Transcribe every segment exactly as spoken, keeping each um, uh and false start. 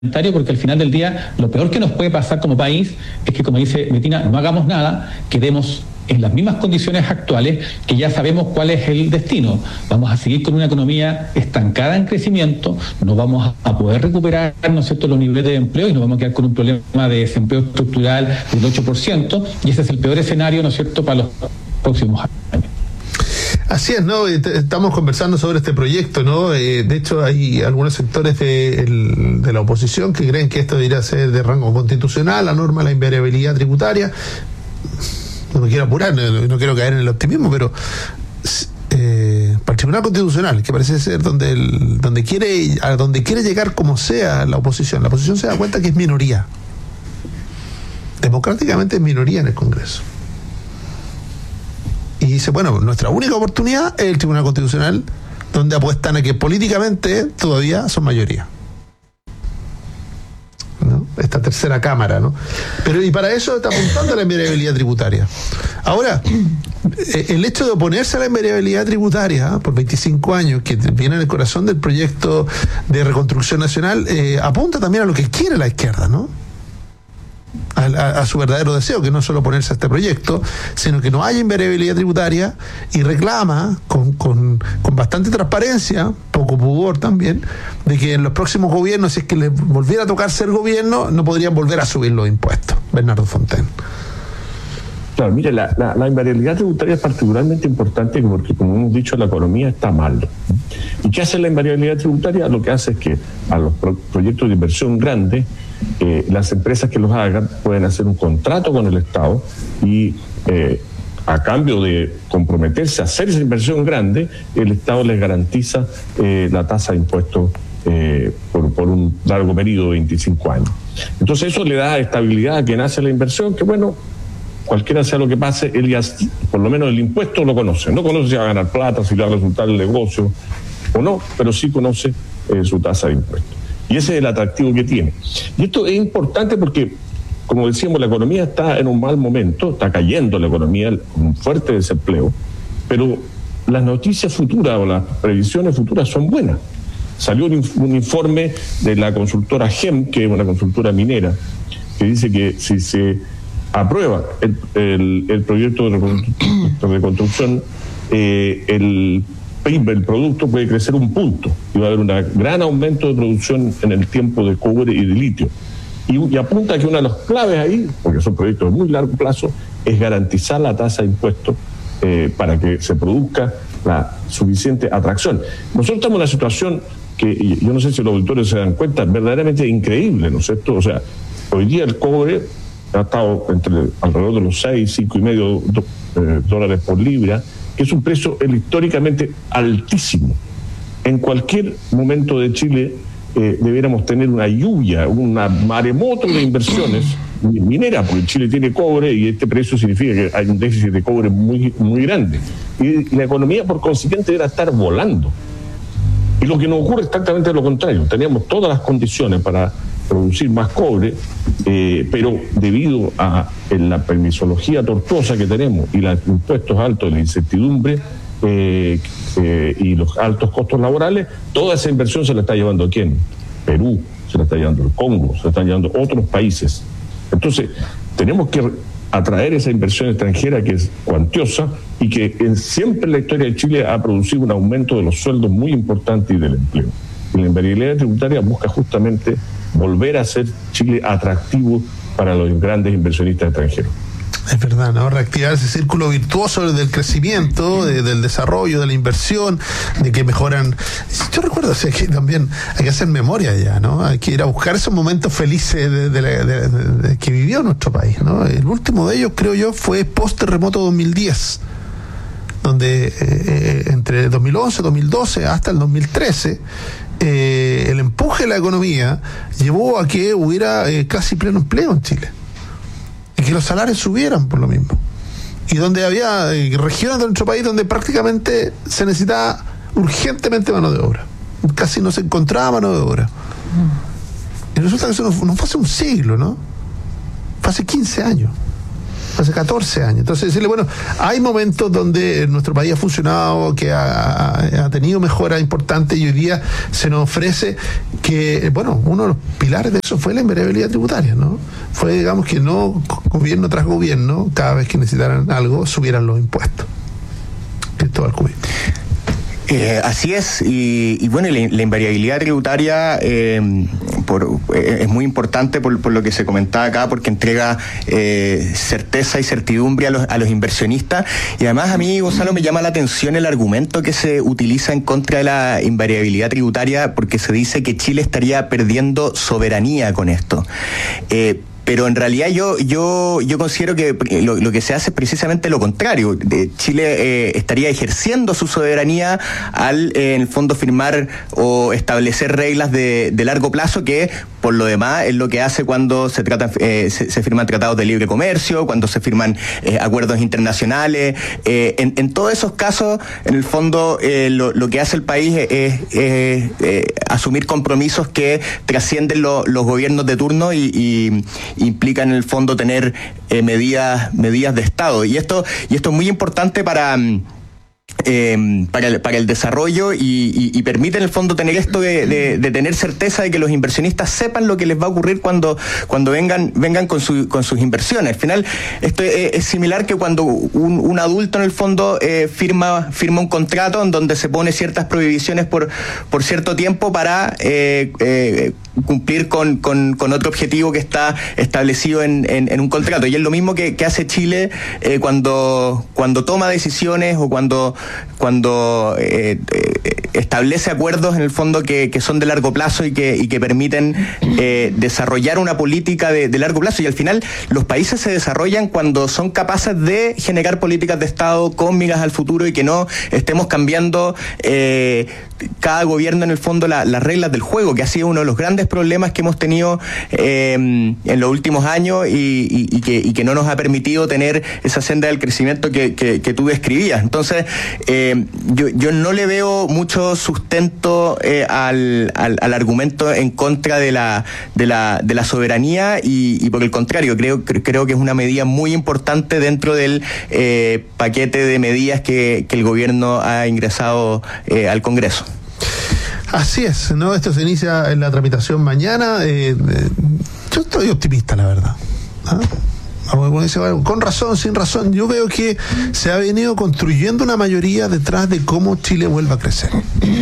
porque al final del día lo peor que nos puede pasar como país es que, como dice Betina, no hagamos nada, quedemos en las mismas condiciones actuales, que ya sabemos cuál es el destino. Vamos a seguir con una economía estancada en crecimiento, no vamos a poder recuperar, ¿no es cierto?, los niveles de empleo y nos vamos a quedar con un problema de desempleo estructural del ocho por ciento, y ese es el peor escenario, ¿no es cierto?, para los próximos años. Así es, ¿no? Estamos conversando sobre este proyecto, ¿no? Eh, de hecho, hay algunos sectores de, el, de la oposición que creen que esto debería ser de rango constitucional, la norma de la invariabilidad tributaria. No me quiero apurar, no, no quiero caer en el optimismo, pero eh, para el Tribunal Constitucional, que parece ser donde el, donde quiere a donde quiere llegar como sea la oposición, la oposición se da cuenta que es minoría. Democráticamente es minoría en el Congreso. Y dice, bueno, nuestra única oportunidad es el Tribunal Constitucional, donde apuestan a que políticamente todavía son mayoría, ¿no? Esta tercera cámara, ¿no? Pero y para eso está apuntando a la invariabilidad tributaria. Ahora, el hecho de oponerse a la invariabilidad tributaria por veinticinco años, que viene en el corazón del proyecto de reconstrucción nacional, eh, apunta también a lo que quiere la izquierda, ¿no? A, a, a su verdadero deseo, que no es solo oponerse a este proyecto, sino que no haya invariabilidad tributaria, y reclama con, con, con bastante transparencia, poco pudor también, de que en los próximos gobiernos, si es que les volviera a tocar ser gobierno, no podrían volver a subir los impuestos. Bernardo Fontaine. Claro, mire, la, la, la invariabilidad tributaria es particularmente importante porque, como hemos dicho, la economía está mal. ¿Y qué hace la invariabilidad tributaria? Lo que hace es que a los pro- proyectos de inversión grandes, eh, las empresas que los hagan pueden hacer un contrato con el Estado y eh, a cambio de comprometerse a hacer esa inversión grande, el Estado les garantiza eh, la tasa de impuestos eh, por, por un largo periodo de veinticinco años. Entonces eso le da estabilidad a quien hace la inversión, que bueno, cualquiera sea lo que pase, él ya, por lo menos el impuesto lo conoce. No conoce si va a ganar plata, si le va a resultar el negocio o no, pero sí conoce eh, su tasa de impuestos. Y ese es el atractivo que tiene. Y esto es importante porque, como decíamos, la economía está en un mal momento, está cayendo la economía, con un fuerte desempleo, pero las noticias futuras o las previsiones futuras son buenas. Salió un, un informe de la consultora GEM, que es una consultora minera, que dice que si se aprueba el, el, el proyecto de reconstrucción, eh, el P I B, el producto, puede crecer un punto y va a haber un gran aumento de producción en el tiempo de cobre y de litio. Y, y apunta que una de las claves ahí, porque son proyectos de muy largo plazo, es garantizar la tasa de impuestos eh, para que se produzca la suficiente atracción. Nosotros estamos en una situación que, y yo no sé si los auditores se dan cuenta, verdaderamente increíble, ¿no es cierto? O sea, hoy día el cobre ha estado entre alrededor de los seis, cinco y medio do, eh, dólares por libra, que es un precio el, históricamente altísimo. En cualquier momento de Chile eh, debiéramos tener una lluvia, una maremoto de inversiones mineras, porque Chile tiene cobre y este precio significa que hay un déficit de cobre muy, muy grande. Y, y la economía, por consiguiente, debería estar volando. Y lo que nos ocurre es exactamente lo contrario. Teníamos todas las condiciones para producir más cobre, eh, pero debido a la permisología tortuosa que tenemos y los impuestos altos, la incertidumbre eh, eh, y los altos costos laborales, toda esa inversión se la está llevando aquí en Perú, se la está llevando el Congo, se la están llevando otros países. Entonces, tenemos que atraer esa inversión extranjera que es cuantiosa y que en, siempre en la historia de Chile ha producido un aumento de los sueldos muy importante y del empleo. Y la invariabilidad tributaria busca justamente volver a ser Chile atractivo para los grandes inversionistas extranjeros. Es verdad, ¿no? Reactivar ese círculo virtuoso del crecimiento, de, del desarrollo, de la inversión, de que mejoran. Yo recuerdo, o sea, que también hay que hacer memoria ya, ¿no? Hay que ir a buscar esos momentos felices de, de, de, de, de, de que vivió nuestro país, ¿no? El último de ellos, creo yo, fue post-terremoto dos mil diez, donde eh, eh, entre dos mil once, dos mil doce hasta el dos mil trece, eh, el empuje de la economía llevó a que hubiera eh, casi pleno empleo en Chile. Y que los salarios subieran por lo mismo. Y donde había eh, regiones de nuestro país donde prácticamente se necesitaba urgentemente mano de obra. Casi no se encontraba mano de obra. Y resulta que eso no, no fue hace un siglo, ¿no? Fue hace quince años. hace catorce años. Entonces decirle, bueno, hay momentos donde nuestro país ha funcionado, que ha, ha tenido mejoras importantes y hoy día se nos ofrece que, bueno, uno de los pilares de eso fue la invariabilidad tributaria, ¿no? Fue, digamos, que no gobierno tras gobierno, cada vez que necesitaran algo, subieran los impuestos. Cristóbal Cuy. Eh, así es, y, y bueno, la, la invariabilidad tributaria eh, por, eh, es muy importante por, por lo que se comentaba acá, porque entrega eh, certeza y certidumbre a los, a los inversionistas, y además a mí, Gonzalo, me llama la atención el argumento que se utiliza en contra de la invariabilidad tributaria, porque se dice que Chile estaría perdiendo soberanía con esto. Eh, Pero en realidad yo yo yo considero que lo, lo que se hace es precisamente lo contrario. Chile eh, estaría ejerciendo su soberanía al, eh, en el fondo, firmar o establecer reglas de, de largo plazo, que por lo demás es lo que hace cuando se tratan eh, se, se firman tratados de libre comercio, cuando se firman eh, acuerdos internacionales. Eh, en, en todos esos casos, en el fondo, eh, lo, lo que hace el país es, es, es eh, asumir compromisos que trascienden lo, los gobiernos de turno y, y implica en el fondo tener eh, medidas medidas de Estado, y esto y esto es muy importante para Eh, para, el, para el desarrollo y, y, y permite en el fondo tener esto de, de, de tener certeza de que los inversionistas sepan lo que les va a ocurrir cuando cuando vengan vengan con, su, con sus inversiones. Al final esto es, es similar que cuando un, un adulto en el fondo eh, firma firma un contrato en donde se pone ciertas prohibiciones por por cierto tiempo para eh, eh, cumplir con, con, con otro objetivo que está establecido en, en, en un contrato, y es lo mismo que, que hace Chile eh, cuando cuando toma decisiones o cuando cuando eh, eh, establece acuerdos en el fondo que, que son de largo plazo y que y que permiten eh, desarrollar una política de, de largo plazo. Y al final los países se desarrollan cuando son capaces de generar políticas de Estado con miras al futuro y que no estemos cambiando eh, cada gobierno en el fondo la, las reglas del juego, que ha sido uno de los grandes problemas que hemos tenido eh, en los últimos años y, y, y, que, y que no nos ha permitido tener esa senda del crecimiento que, que, que tú describías. Entonces eh, yo, yo no le veo mucho sustento eh, al, al, al argumento en contra de la de la, de la soberanía y, y por el contrario creo, creo que es una medida muy importante dentro del eh, paquete de medidas que, que el gobierno ha ingresado eh, al Congreso. Así es, ¿no? Esto se inicia en la tramitación mañana. Eh, eh, yo estoy optimista, la verdad. ¿Ah? Con razón, sin razón, yo veo que se ha venido construyendo una mayoría detrás de cómo Chile vuelva a crecer.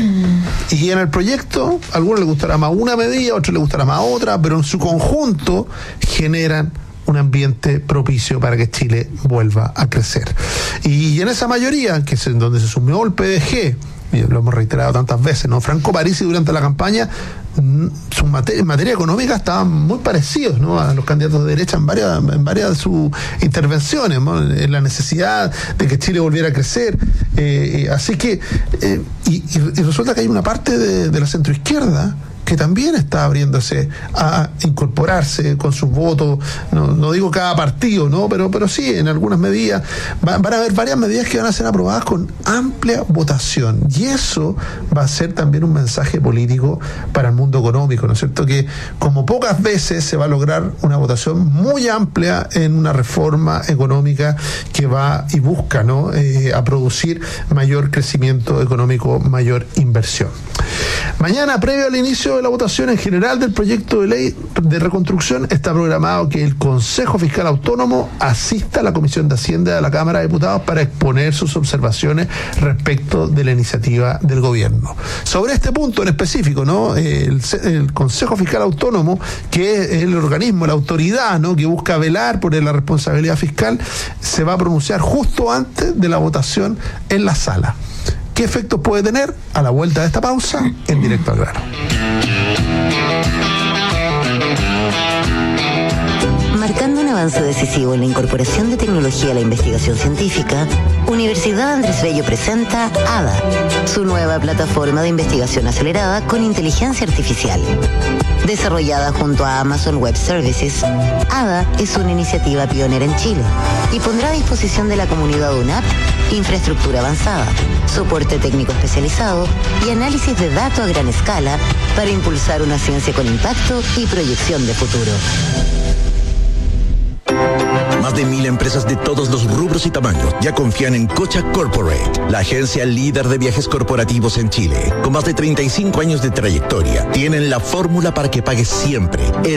Y en el proyecto, a algunos les gustará más una medida, a otros les gustará más otra, pero en su conjunto generan un ambiente propicio para que Chile vuelva a crecer. Y en esa mayoría, que es en donde se sumió el P D G, y lo hemos reiterado tantas veces, ¿no? Franco Parisi durante la campaña, su materia, en materia económica estaban muy parecidos, ¿no?, a los candidatos de derecha en varias, en varias de sus intervenciones, ¿no?, en la necesidad de que Chile volviera a crecer. Eh, así que, eh, y, y resulta que hay una parte de, de la centroizquierda que también está abriéndose a incorporarse con sus votos, no, no digo cada partido, no, pero pero sí, en algunas medidas, va, van a haber varias medidas que van a ser aprobadas con amplia votación, y eso va a ser también un mensaje político para el mundo económico, ¿no es cierto?, que como pocas veces se va a lograr una votación muy amplia en una reforma económica que va y busca, ¿no?, eh, a producir mayor crecimiento económico, mayor inversión. Mañana, previo al inicio de la votación en general del proyecto de ley de reconstrucción, está programado que el Consejo Fiscal Autónomo asista a la Comisión de Hacienda de la Cámara de Diputados para exponer sus observaciones respecto de la iniciativa del gobierno. Sobre este punto en específico, ¿no?, el, el Consejo Fiscal Autónomo, que es el organismo, la autoridad, ¿no?, que busca velar por la responsabilidad fiscal, se va a pronunciar justo antes de la votación en la sala. ¿Qué efectos puede tener? A la vuelta de esta pausa, en Directo al Grano. Marcando un avance decisivo en la incorporación de tecnología a la investigación científica, Universidad Andrés Bello presenta A D A, su nueva plataforma de investigación acelerada con inteligencia artificial. Desarrollada junto a Amazon Web Services, A D A es una iniciativa pionera en Chile y pondrá a disposición de la comunidad U N A P infraestructura avanzada, soporte técnico especializado y análisis de datos a gran escala para impulsar una ciencia con impacto y proyección de futuro. Más de mil empresas de todos los rubros y tamaños ya confían en Cocha Corporate, la agencia líder de viajes corporativos en Chile. Con más de treinta y cinco años de trayectoria, tienen la fórmula para que pagues siempre el